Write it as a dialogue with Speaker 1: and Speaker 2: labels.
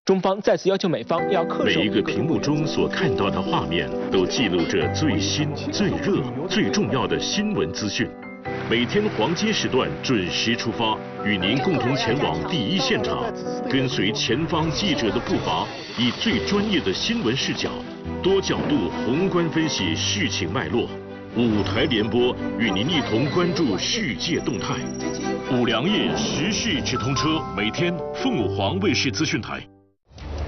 Speaker 1: 中方再次要求美方要恪守
Speaker 2: 每一个屏幕中所看到的画面，都记录着最新、最热、最重要的新闻资讯。每天黄金时段准时出发，与您共同前往第一现场，跟随前方记者的步伐，以最专业的新闻视角，多角度宏观分析事情脉络。5台联播，与您一同关注世界动态。5粮液时事直通车，每天凤凰卫视资讯台。